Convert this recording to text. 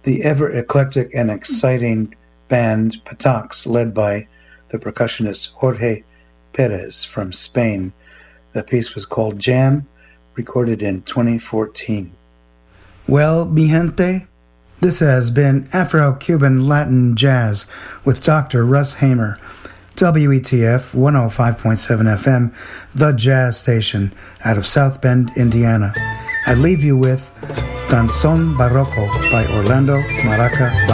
the ever-eclectic and exciting band Patax, led by the percussionist Jorge Perez from Spain. The piece was called Jam, recorded in 2014. Well, mi gente, this has been Afro-Cuban Latin Jazz with Dr. Russ Hamer, WETF 105.7 FM, the jazz station out of South Bend, Indiana. I leave you with Danzón Barroco by Orlando Maraca